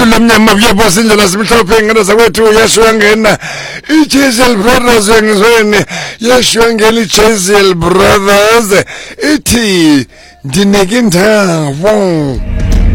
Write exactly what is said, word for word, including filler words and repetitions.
Isulu mnyama kuyaphosa indlela simhlophe ngena zakwethu yashwa ngena iJezel Brothers ngizweni yashwa ngeli iJezel Brothers ithi ndineke indhawo